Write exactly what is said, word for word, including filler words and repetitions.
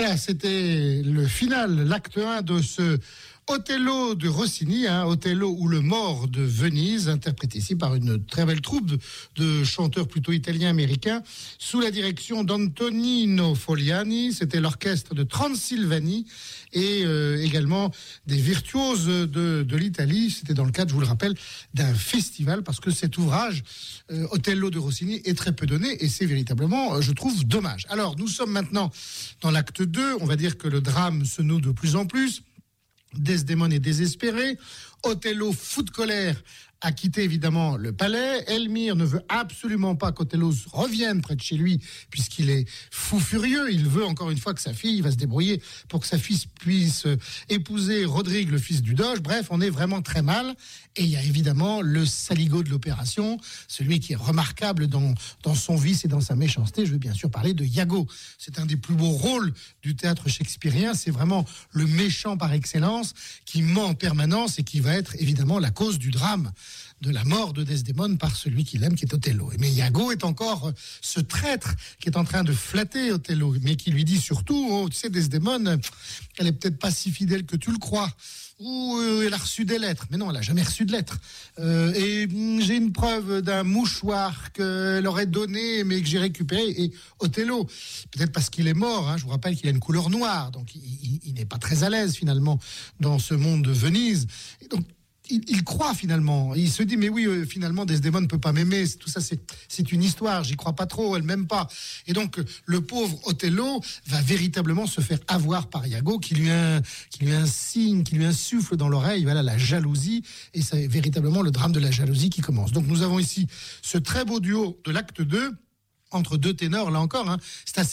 Voilà, c'était le final, l'acte un de ce Othello de Rossini, hein, Othello ou le mort de Venise, interprété ici par une très belle troupe de, de chanteurs plutôt italiens-américains, sous la direction d'Antonino Foliani. C'était l'orchestre de Transilvanie et euh, également des virtuoses de, de l'Italie. C'était dans le cadre, je vous le rappelle, d'un festival, parce que cet ouvrage, euh, Othello de Rossini, est très peu donné et c'est véritablement, je trouve, dommage. Alors, nous sommes maintenant dans l'acte deux. On va dire que le drame se noue de plus en plus. Desdémone est désespéré. Othello, fou de colère, a quitté évidemment le palais. Elmire ne veut absolument pas qu'Othello revienne près de chez lui, puisqu'il est fou furieux. Il veut encore une fois que sa fille va se débrouiller pour que sa fille puisse épouser Rodrigue, le fils du Doge. Bref, on est vraiment très mal. Et il y a évidemment le saligo de l'opération, celui qui est remarquable dans, dans son vice et dans sa méchanceté. Je veux bien sûr parler de Iago. C'est un des plus beaux rôles du théâtre shakespearien. C'est vraiment le méchant par excellence qui ment en permanence et qui va être évidemment la cause du drame de la mort de Desdémone par celui qu'il aime, qui est Othello. Mais Iago est encore ce traître qui est en train de flatter Othello, mais qui lui dit surtout, oh, tu sais, Desdémone, elle est peut-être pas si fidèle que tu le crois. Ou euh, elle a reçu des lettres. Mais non, elle a jamais reçu de lettres. Euh, et mm, j'ai une preuve d'un mouchoir qu'elle aurait donné, mais que j'ai récupéré. Et Othello, peut-être parce qu'il est mort, hein, je vous rappelle qu'il a une couleur noire, donc il, il, il n'est pas très à l'aise finalement dans ce monde de Venise. Et donc, Il, il croit finalement, il se dit mais oui euh, finalement Desdémone ne peut pas m'aimer, tout ça c'est, c'est une histoire, j'y crois pas trop, elle m'aime pas. Et donc le pauvre Othello va véritablement se faire avoir par Iago qui lui a, qui lui a un signe, qui lui insuffle dans l'oreille, voilà la jalousie, et c'est véritablement le drame de la jalousie qui commence. Donc nous avons ici ce très beau duo de l'acte deux entre deux ténors, là encore, hein, c'est assez